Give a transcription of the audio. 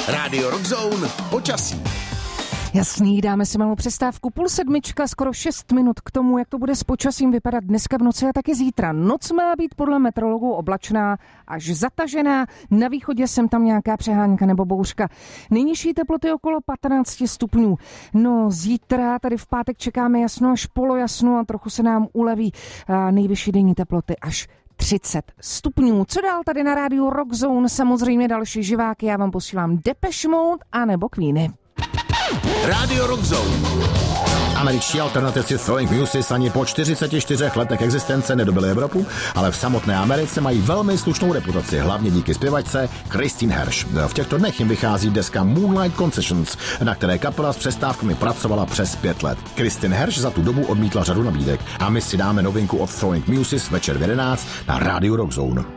Rádio Rockzone počasí. Jasný, dáme si malou přestávku, 6:30, skoro 6 minut k tomu, jak to bude s počasím vypadat dneska v noci a taky zítra. Noc má být podle meteorologů oblačná až zatažená, na východě sem tam nějaká přehánka nebo bouřka. Nejnižší teploty okolo 15 stupňů. No zítra, tady v pátek čekáme jasno až polojasno a trochu se nám uleví nejvyšší denní teploty až 30 stupňů. Co dál tady na rádiu Rockzone? Samozřejmě další živáky, já vám posílám Depeche Mode a nebo Queeny. Rádio Rockzone. Američtí alternativci Throwing Muses ani po 44 letech existence nedobili Evropu, ale v samotné Americe mají velmi slušnou reputaci, hlavně díky zpěvačce Christine Hersh. V těchto dnech jim vychází deska Moonlight Concessions, na které kapela s přestávkami pracovala přes 5 let. Christine Hersh za tu dobu odmítla řadu nabídek a my si dáme novinku od Throwing Muses večer v 11 na rádiu Rockzone.